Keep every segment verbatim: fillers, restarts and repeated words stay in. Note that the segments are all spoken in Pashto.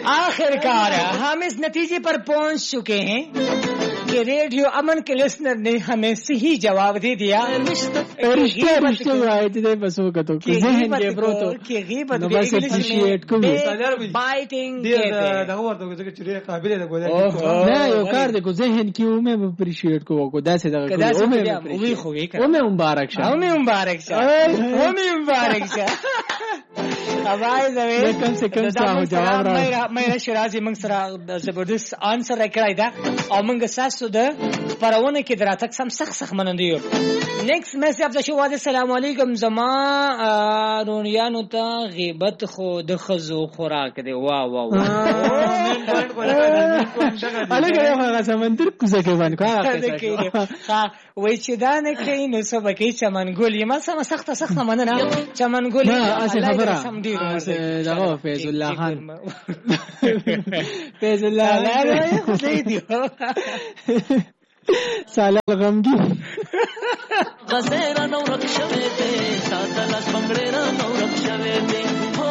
आखिरकार हम इस नतीजे पर पहुंच चुके हैं कि रेडियो अमन के लिसनर ने हमें सही जवाब दे दिया। रिश्ते रिश्ते आए थे बस वो तो ज़हन के ब्रो तो कि गीबत को बस अप्रिशिएट को बाइटिंग دا ورته چې چې قابل ده ګویا نه یو کار دی کو ذهن کې او مې اپریشیټ کو کو داسې دا او مې خو وی او مې مبارک شه او مې مبارک شه او مې مبارک شه اوای زوی کم سے کم صاحب جواب را مې شرازي موږ سره زبردست انسر راکړای دا او موږ ساسو د پرونه کې دراتک سم سخت سخت منندې یو نیکست میسج د شو واده السلام علیکم زما رونیانو ته غیبت خو د خزو خوراک دی وا وا وا الګ هغه سمندر کوزه کې باندې ها وای چې دا نه کوي نو سبا کې چمنګول یم سم سخت سخت مننه چمنګول اصل خبره دغه فیض الله خان فیض الله لا لا خدای دی سالا غمگی غزیرا نو رخصوي ته ساتلاس بنگړرا نو رخصوي ته هو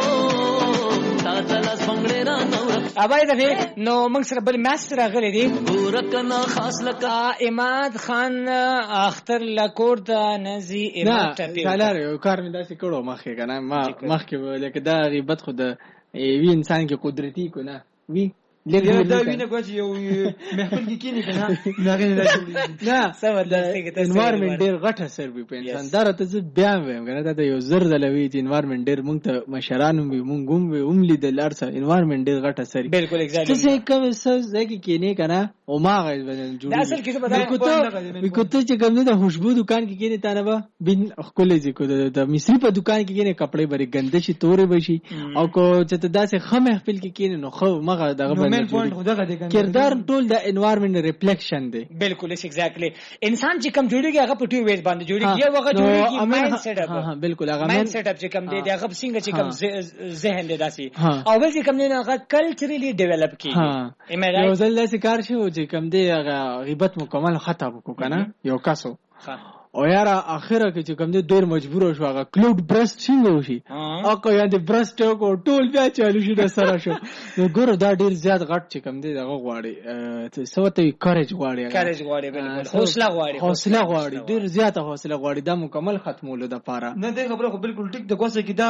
ساتلاس بنگړرا نو ابای دغه نو موږ سره بل ماستر غلي دي ورکنا خاص لکا اماد خان اختر لکور ته نزي اماد ټپي سالا یو کار مې داسې کړو مخکې کنه ما مخکې لکه دا غیبت خو د وی انسان کې قدرتي کو نه وی لږ دا وینه کوي یو محفل کې کینی کنه نه غنی نه سم د انوایرنمنت ډیر غټ اثر وي په انسان درته زه بیا وایم کنه دا یو زر دلوي چې انوایرنمنت ډیر مونږ ته مشران وي مونږ هم وي هم لیدل ارسه انوایرنمنت ډیر غټ اثر بالکل ایگزیکټلی څه کوم څه ځکه کې نه کنه او ما غي بدل جوړ دا اصل کې څه بدل کوته کوته چې کوم نه د خوشبو دکان کې کینې تا نه به بن خپل ځکه د مصری په دکان کې کینې کپڑے بری ګنده شي تورې بشي او کو چې ته داسې خمه خپل کې کینې نو خو مغه دغه باندې کردار ټول د انوایرنمنت ریفلیکشن دی بالکل ایگزیکټلی انسان چې کم جوړیږي هغه په ټو ویز باندې جوړیږي یو هغه جوړیږي مایند سیټ اپ ها بالکل هغه مایند سیټ اپ چې کم دی هغه څنګه چې کم ذهن دی داسي او ول چې کم نه هغه کلچرلی ډیولپ کیږي یو ځل داسې کار شو چې کم دی هغه غیبت مکمل ختم کو کنه یو کاسو او یاره اخره کې چې کوم دې ډېر مجبور شو هغه کلوډ برست څنګه وشي او کو یاندې برست کو ټول بیا چالو شو د سره شو نو ګورو دا ډېر زیات غټ چې کوم دې دغه غواړي څه سوته کریج غواړي کریج غواړي بالکل حوصله غواړي حوصله غواړي ډېر زیاته حوصله غواړي دا مکمل ختمولو د پاره نه دې خبره خو بالکل ټیک د کوڅه کې دا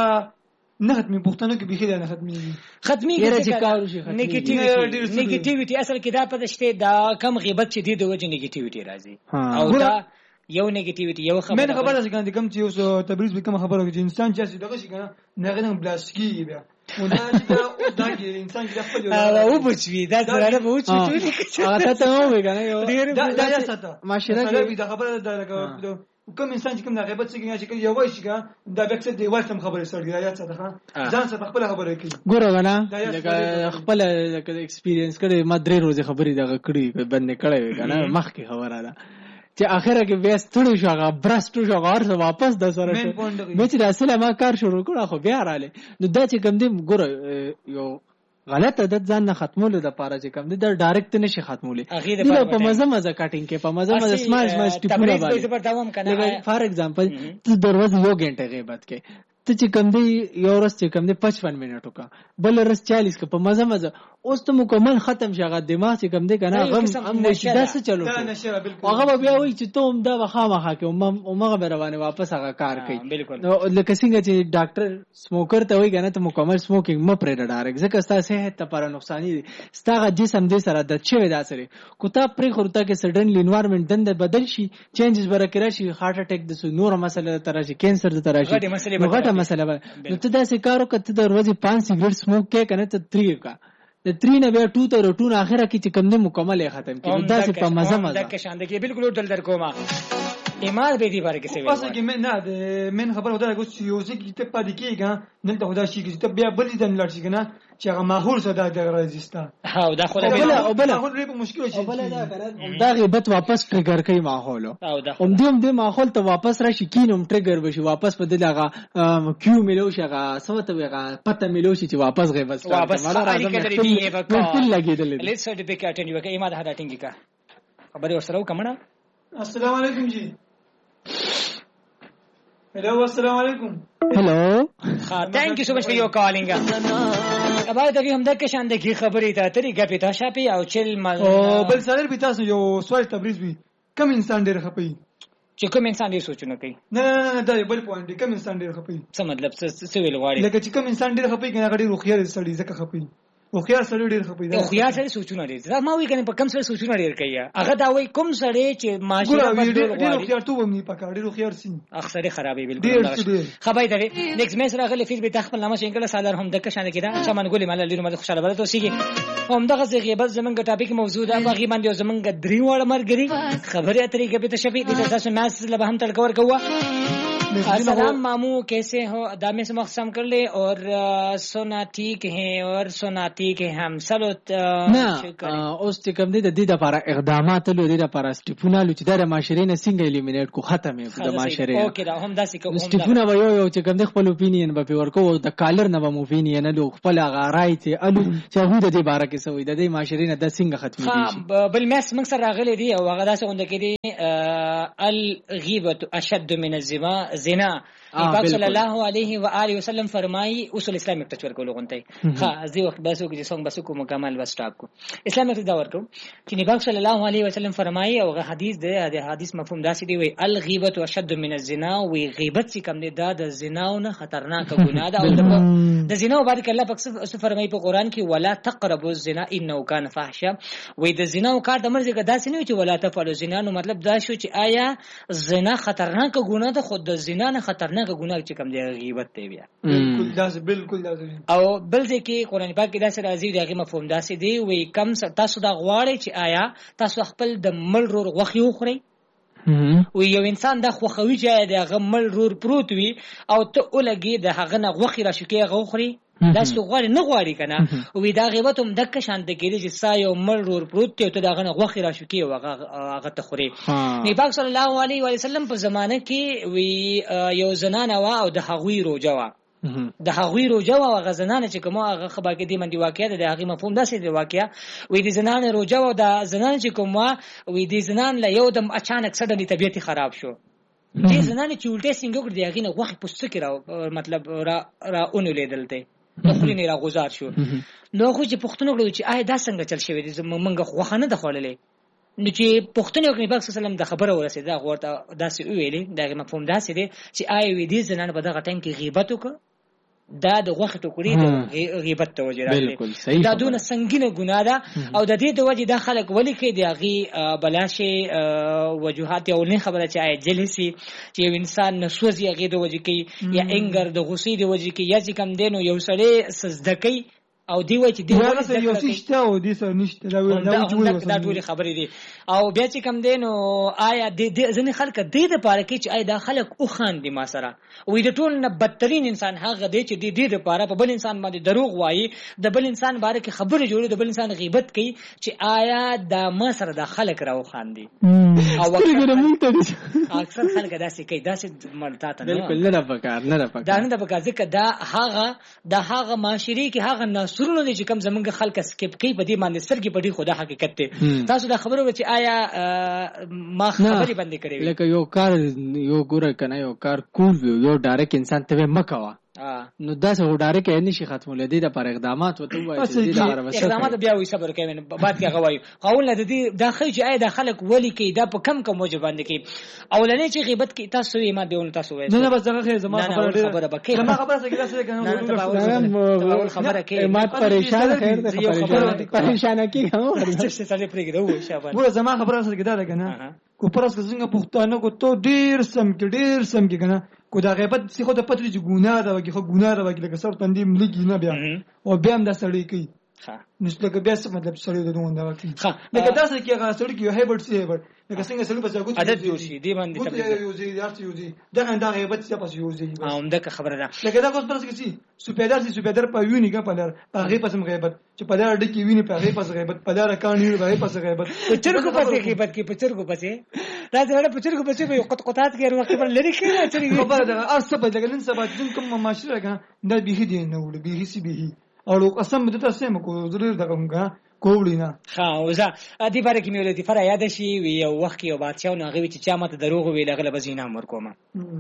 نه ختمي پښتنو کې بيخي نه ختمي ختمي کې کارو شي نیگیټیویټي نیگیټیویټي اصل کې دا پد شته دا کم غیبت چې دی دوه نیگیټیویټي راځي او دا یو نیگیټیویټي یو خبره مې خبره څنګه کوم چې اوس تبریز به کوم خبره چې انسان چې دغه شي کنه نه غنم بلاستیکي بیا ودا چې دا اوس دا کې انسان چې خپل او بچوي دا سره به بچوي هغه ته نو وي کنه یو دا دا ساته ماشره کې دا خبره دا کوم انسان چې کوم نه غیبت څنګه چې یو وایي چې دا به څه دی وایي خبره سره یا څه ده ځان څه خپل خبره کوي ګوره غنا خپل ایکسپیرینس کړي ما درې ورځې خبرې دا کړې باندې کړې کنه مخکې خبره ده چې اخره کې بیا ستړي شو هغه برست شو هغه ورته واپس د سره شو مې چې اصله ما کار شروع کړ خو بیا رااله نو دا چې کوم دې ګوره یو غلط عادت ځان نه ختمول د پاره چې کوم دې د ډایرکټ نشي ختمولې دا په مزه مزه کټینګ کې په مزه مزه سماش سماش ټیپونه باندې فار ایگزامپل ته دروازه یو غنټه غیبت کې ته چې کوم دی یو ورځ چې کوم دی پچپن منټو کا بل ورځ چالیس کا په مزه مزه اوس ته مکمل ختم شغه دماغ چې کوم دی کنه غم هم داسې چلو هغه بیا وایي چې ته هم دا خامخا کې او مغه روانه واپس هغه کار کوي نو لکه څنګه چې ډاکټر سموکر ته وایي کنه ته مکمل سموکینګ م پرې ډایرکټ ځکه ستاسو صحت ته پر نقصان دي ستاسو جسم دې سره د چوي داسره کوتا پرې خورته کې سډنلی انوایرنمنت دند بدل شي چینجز برکرا شي هارت اٹیک د نور مسله تر شي کینسر د تر شي غټه مسله نو ته داسې کارو کته د ورځې پانچ سیګریټ سموک کې کنه ته تری کا د تری نه بیا ټو ته روټون اخره کې چې کم نه مکمل ختم کړي داسې په مزه مزه دا کې شان دي بالکل دل در کومه ایمار به دي بار کې څه وي پاسه کې من نه د من خبره ودا کو چې یو ځکه ته پاتې کېږي نن ته خدا شي چې ته بیا بل دې لړ شي کنه چې هغه ماحول صدا د راځيستا ها دا خو بل او بل ماحول ری په مشکل شي بل دا دا غیبت واپس ټریګر کوي ماحول او دا هم دې هم دې ماحول ته واپس راشي کینوم ټریګر بشي واپس په دغه کیو ملو شغه سمته وغه پته ملو شي چې واپس غیبت واپس اړیکه لري دی په ټول لګیدل لیټ سرټیفیکټ انیو کې ایماد هدا ټینګی کا خبره ورسره وکمنه السلام علیکم جی Hello, assalamu alaikum. Hello. Thank you so much for your calling. ابا ته هم د کې شان د کی خبرې ته تری غپی تا شاپی او چل ما او بل سره به تاسو یو سوال تبریز وي کم انسان ډیر خپي چې کوم انسان ډیر سوچونه کوي نه نه نه دا بل پوینټ دی کم انسان ډیر خپي څه مطلب څه ویل غواړي لکه چې کم انسان ډیر خپي کنه غړي روخيار سړي زکه خپي روخيار سړي ډیر خپي دا روخيار سړي سوچونه ډیر دا ما وی کنه په کم سړي سوچونه ډیر کوي هغه دا وی کوم سړي چې معاشره بدل غواړي ډیر روخيار تو ومني پکا ډیر روخيار سي اکثر خرابې بالکل خبرې درې نیکس میس راغله فیس به تخپل نامه شینګل سالر هم د کښانه کړه چې من ګولې مال لري مده خوشاله بل ته سیږي هم دغه غیبت زمونږ ټاپک موضوع ده باغی باندې زمونږ درې وړ مرګري خبرې اترې کې به ته شپې د تاسو میس له هم تل کور کوه السلام مامو کیسے ہو دامے سے مقسم کر لے اور سونا ٹھیک ہے اور سونا ٹھیک ہے هم سلو نه اوس چې کوم دي د دې لپاره اقدامات له دې لپاره سټیپونه لو چې د معاشرې نه څنګه الیمینیټ کو ختمه د معاشرې اوکې دا هم داسې کوم سټیپونه وایو یو چې کوم د خپل اپینین په ورکو د کالر نه به اپینین له خپل غارای ته الو چې هغه د دې باره کې سوې د دې معاشرې نه د څنګه ختمه دي بل مس موږ سره راغلي دي او هغه داسې غونډه کې دي الغیبه اشد من الزنا زنا نبی صلی الله علیه و آله وسلم فرمایي اصول اسلام یک تچور کولو غونټي ها ازي وخت باسو کې څنګه باسو کو مکمل بس ټاپ کو اسلام یک دا ورکو چې نبی صلی الله علیه وسلم فرمایي او غ حدیث دی د حدیث مفهوم داسې دی وی الغیبه اشد من الزنا وی غیبت چې کوم دی دا د زنا او نه خطرناک ګناه ده او د زنا مبارک الله پاک څه فرمایي په قران کې ولا تقربوا الزنا انه كان فاحشه وی د زنا او کار د مرزه کې داسې نه چې ولا تفعلوا الزنا نو مطلب دا شو چې آیا زنا خطرناک ګناه ده خود د زنا نه خطرناک ګناه چې کوم دی غیبت دی بیا بالکل دا بالکل دا او بل ځکه قرآن پاک کې دا سره راځي دغه مفهوم داسې دی وی کم تاسو دا غواړئ چې آیا تاسو خپل د مل رور غوښي وخورئ وی یو انسان دا خوخوي چې دغه مل رور پروت وي او ته ولګي د هغه نه غوښي را شکه غوخري دا څو غواړي نه غواړي کنه وی دا غیبت هم دک شانت کېږي چې سا یو مل رور پروت ته دغه نه غوښي را شکه هغه ته خوري نبی پاک صلی الله علیه و سلم په زمانه کې وی یو زنانه وا او د هغوی روجا وا د هغوی روجا او غزنانه چې کومه هغه خبر کې دی منډي واقعیا د هغه مفهوم داسې دی واقعیا وې د زنانه روجا او د زنانه چې کومه وې د زنان له یو دم اچانک سډنی طبيعت خراب شو د زنانه چې الټه څنګه کړ دی هغه نه وخت پوسټ کړه مطلب را را اونې لیدلته خپل نه را گزار شو نو خو چې پښتون کړو چې آی دا څنګه چل شوی دی منګه خوخنه د خړلې نو چې پښتون یو نبی صلی الله علیه وسلم د خبره ورسېده غوړه داسې ویلې دا مفهوم داسې دی چې آی وې دې زنانه په دغه ټیم کې غیبت وکړه دا د وخت ټوکړي د غیبت توجه راځي دا دونه سنگینه ګناه ده او د دې د وجې د خلک ولی کې د غي بلاشه وجوهات او نه خبره چې آی جلسي چې یو انسان نسوځي هغه د وجې کې یا انګر د غصې د وجې کې یا چې کم دینو یو سړی سجده کوي او دی وای چې دی ورته یو شته او دی سره نشته دا ویل دا ټول خبرې دي او بیا چې کم دینو آیا د ځنې خلک د دې لپاره کې چې آیا د خلک او خان دي ما سره وې د ټول نه بدترین انسان هغه دی چې د دې لپاره په بل انسان باندې دروغ وایي د بل انسان باره کې خبرې جوړي د بل انسان غیبت کوي چې آیا د ما سره د خلک راو خان دي او اکثر خلک داسې کوي داسې مرتا ته بالکل نه پکار نه پکار دا نه پکار ځکه دا هغه د هغه معاشري کې هغه سرونه دي چې کوم زمونږ خلک سکپ کوي په دې باندې سرګي په دې خدا حقیقت ته تاسو دا خبره و چې آیا ما خبرې باندې کړې لکه یو کار یو ګوره کنه یو کار کول یو ډایرک انسان ته مکوا نو دا څه ډایرک نه شي ختمول دي د پر اقدامات وته وایي چې دا لپاره اقدامات بیا وي صبر کوي بعد کې غوايي قول نه دي داخل چې آیا د خلک ولی کې دا په کم کم موجب باندې کې اولنې چې غیبت کې تاسو یې ما دیول تاسو وایي نه نه بس هغه زما خبره خبره بکې زما خبره څه کې څه کنه اول خبره کې ما پریشان خیر ده پریشان کې هم څه څه پرېږدو وای شابه ګوره زما خبره څه کې دا کنه کو پرس څنګه پښتانه کو ته ډیر سم کې ډیر سم کې کنه کو دا غیبت څه خو د پتري چې ګناه ده وکي خو ګناه ده وکي لکه سر تندې ملګي نه بیا او بیا هم دا سړی کوي ها نشته که بیا څه مطلب سړی د دوه دا وکي ها لکه دا څه کې هغه سړی کې یو هیبت سی هیبت لکه څنګه سړی په ځای عادت جوړ شي دی باندې ته یو ځای یارته یو ځای دا انده غیبت څه پس یو ځای ها هم دا خبره ده لکه دا کوم پرس کې سي سپیدر سي سپیدر په ویني کا په لار هغه پسم غیبت چې په لار ډکی ویني په هغه پس غیبت په لار کانی په هغه پس غیبت په چرګو پسې غیبت کې په چرګو پسې راځي په چرګو پسې په قط قطات کې وروخت پر لری کې چرګ خبره ده ارسه په دغه نن سبا ځین کوم معاشره کنه دا به دي نه ول به سي به او قسم دې تاسو مې کو ضرور دغه کوولینا ها وزه ادي باره کې مې ولې فرا یاد شي وی یو وخت یو بادشاہ نو هغه چې چا ماته دروغ ویل هغه به زینا امر کومه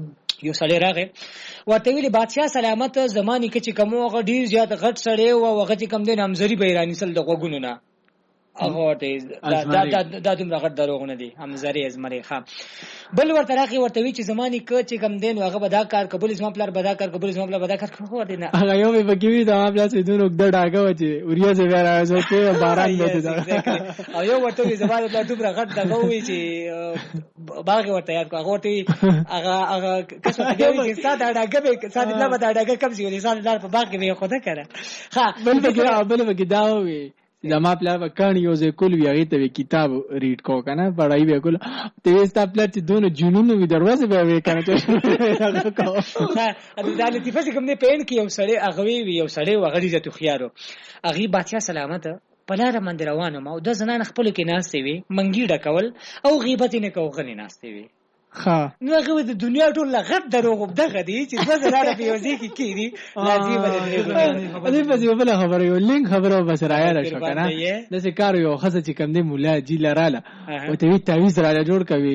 یو سړی راغی ورته ویلي بادشاه سلامت زماني کې چې کوم هغه ډیر زیات غټ سړی او هغه چې کوم دی نامزري به ایرانی سل د غوګونو نه هغه ورته دا دا دا دومره غټ دروغ نه دي همزري ازمري ښه بل ورته راغی ورته وی چې زماني کې چې کوم دی هغه به دا کار قبول اسما پلار به دا کار قبول اسما پلار به دا کار خو دی نه هغه یو به بګوي دا خپل څه دونو د ډاګه و چې اوریا زه بیا راځو چې باران به دا او یو ورته وی زماني پلار دومره غټ دغه وی چې باغ ورته یاد کو هغه ورته هغه هغه کسو ته وی چې ساده ډاګه به ساده نه به دا ډاګه کم شي ولې ساده لار په باغ کې به خو ده کړه ها بل به بل به دا وی زما پلار وکړ یو ځای کول وی هغه ته کتاب ریډ کو کنه پڑھائی به کول ته ستا پلار چې دونو جنونو وی دروازه به وی کنه ته هغه کو دا د لطیفه کوم نه پین کې یو سړی هغه وی یو سړی وغړي ته خيارو هغه بادشاہ سلامت پلار مند روانه ما او د زنان خپل کې ناشته وی منګی ډکول او غیبت نه کوغنی ناشته وی ها نو هغه د دنیا ټول لغت دروغ دغه دي چې څه زړه په یوځي کې کیږي لازم دی دې په یو بل خبره یو لینک خبره بس رایا را شو کنه د څه کار یو خزه چې کم دی مولا جی لراله او ته وی تعویذ را جوړ کوي